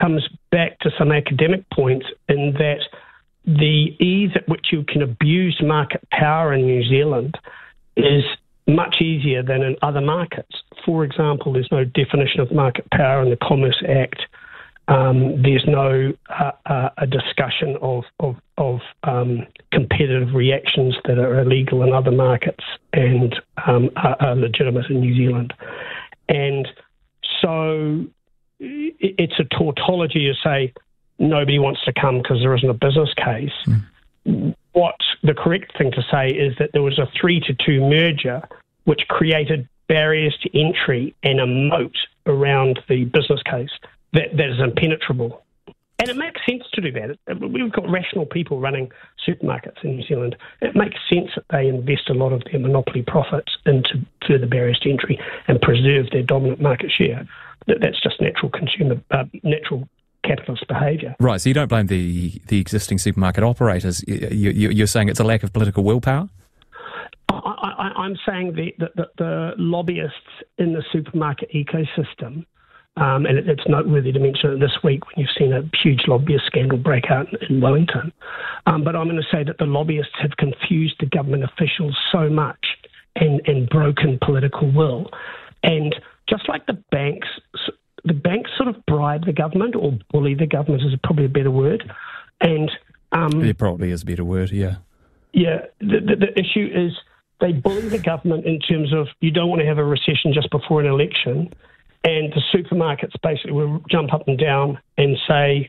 comes back to some academic points in that the ease at which you can abuse market power in New Zealand is much easier than in other markets. For example, there's no definition of market power in the Commerce Act. There's no a discussion of competitive reactions that are illegal in other markets and are legitimate in New Zealand. And so it's a tautology to say nobody wants to come because there isn't a business case. What the correct thing to say is that there was a 3-2 merger which created barriers to entry and a moat around the business case that is impenetrable. And it makes sense to do that. We've got rational people running supermarkets in New Zealand. It makes sense that they invest a lot of their monopoly profits into further barriers to entry and preserve their dominant market share. That's just natural capitalist behaviour. Right, so you don't blame the existing supermarket operators. You're saying it's a lack of political willpower? I'm saying that the lobbyists in the supermarket ecosystem, and it's noteworthy to mention it this week when you've seen a huge lobbyist scandal break out in Wellington. But I'm going to say that the lobbyists have confused the government officials so much and broken political will. And just like the banks sort of bribe the government, or bully the government is probably a better word. And it probably is a better word, yeah. Yeah, the issue is they bully the government in terms of you don't want to have a recession just before an election, and the supermarkets basically will jump up and down and say,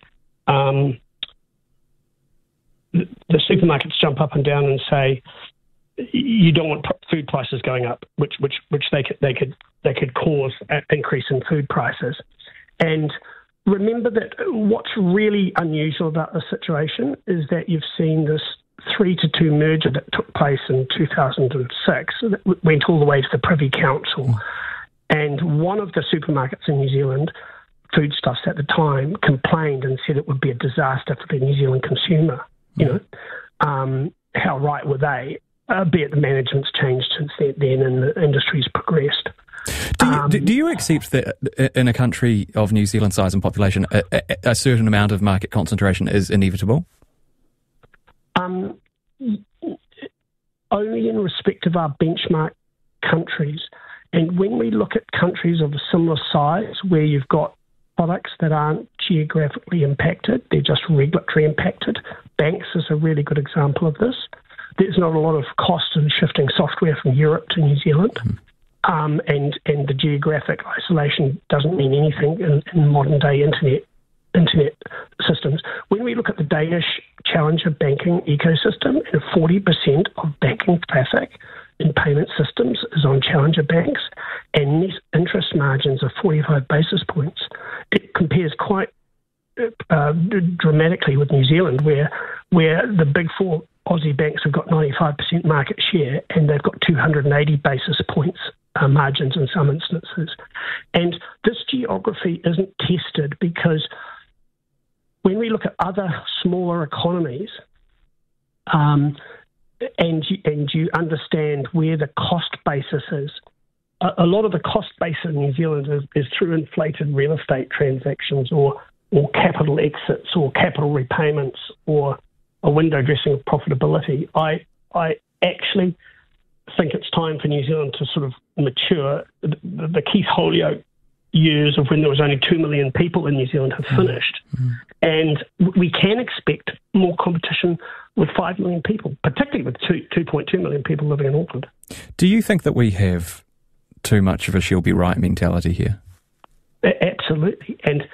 you don't want food prices going up, which they could cause an increase in food prices. And remember that what's really unusual about the situation is that you've seen this 3-2 merger that took place in 2006 that went all the way to the Privy Council. And one of the supermarkets in New Zealand, Foodstuffs at the time, complained and said it would be a disaster for the New Zealand consumer. How right were they? Albeit the management's changed since then and the industry's progressed. Do you accept that in a country of New Zealand's size and population, a certain amount of market concentration is inevitable? Only in respect of our benchmark countries. And when we look at countries of a similar size where you've got products that aren't geographically impacted, they're just regulatory impacted, banks is a really good example of this. There's not a lot of cost in shifting software from Europe to New Zealand. And the geographic isolation doesn't mean anything in modern-day internet systems. When we look at the Danish challenger banking ecosystem, and 40% of banking traffic in payment systems is on challenger banks, and net interest margins are 45 basis points, it compares quite dramatically with New Zealand, where the big four Aussie banks have got 95% market share and they've got 280 basis points margins in some instances. And this geography isn't tested because when we look at other smaller economies and you understand where the cost basis is, a lot of the cost base in New Zealand is through inflated real estate transactions or capital exits or capital repayments or a window dressing of profitability. I actually think it's time for New Zealand to sort of mature. The Keith Holyoake years of when there was only 2 million people in New Zealand have finished. And we can expect more competition with 5 million people, particularly with 2.2 million people living in Auckland. Do you think that we have too much of a she'll be right mentality here? Absolutely. And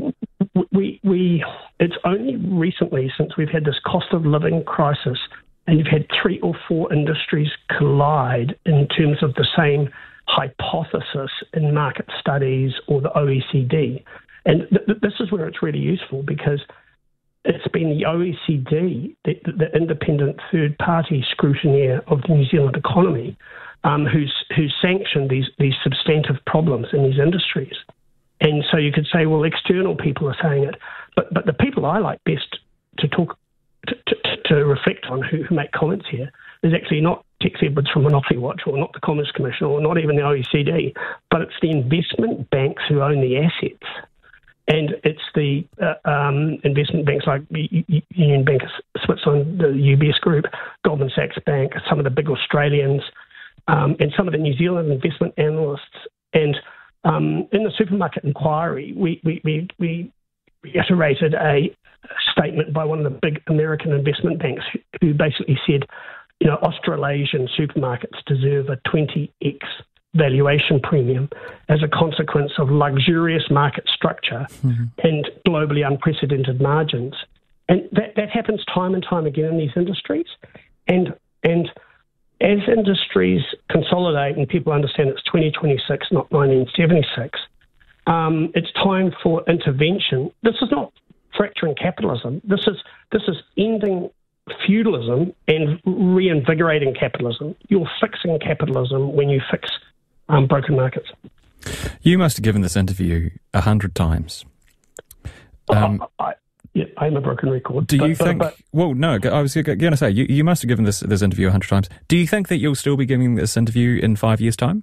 it's only recently since we've had this cost of living crisis and you've had 3 or 4 industries collide in terms of the same hypothesis in market studies or the OECD. And this is where it's really useful because it's been the OECD, the independent third-party scrutineer of the New Zealand economy, who's sanctioned these substantive problems in these industries. And so you could say, well, external people are saying it, but the people I like best to talk to reflect on who make comments here is actually not Tex Edwards from Monopoly Watch or not the Commerce Commission or not even the OECD, but it's the investment banks who own the assets. And it's the investment banks like Union Bank of Switzerland, the UBS Group, Goldman Sachs Bank, some of the big Australians, and some of the New Zealand investment analysts. And in the supermarket inquiry, we reiterated a statement by one of the big American investment banks who basically said, Australasian supermarkets deserve a 20x valuation premium as a consequence of luxurious market structure and globally unprecedented margins. And that happens time and time again in these industries. And as industries consolidate and people understand it's 2026, not 1976, it's time for intervention. This is not fracturing capitalism. This is ending feudalism and reinvigorating capitalism. You're fixing capitalism when you fix broken markets. You must have given this interview 100 times. I'm a broken record. Do you think... Well, no, I was going to say, you must have given this interview 100 times. Do you think that you'll still be giving this interview in 5 years' time?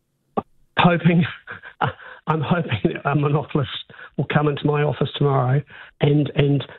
I'm hoping that a monopolist will come into my office tomorrow and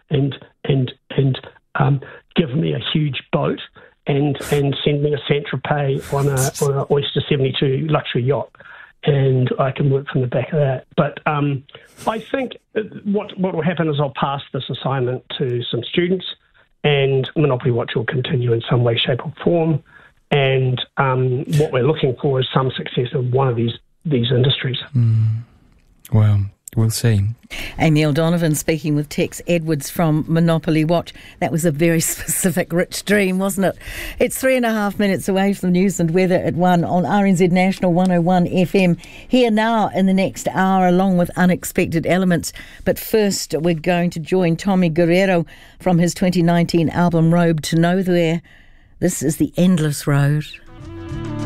give me a huge boat and send me a Saint-Tropez on a Oyster 72 luxury yacht, and I can work from the back of that. But I think what will happen is I'll pass this assignment to some students, and Monopoly Watch will continue in some way, shape or form. And what we're looking for is some success of one of these industries. Well, we'll see. Amy O'Donovan speaking with Tex Edwards from Monopoly Watch. That was a very specific rich dream, wasn't it? It's 3.5 minutes away from news and weather at 1 on RNZ National 101 FM. Here now in the next hour along with Unexpected Elements. But first we're going to join Tommy Guerrero from his 2019 album Road to Nowhere. This is The Endless Road.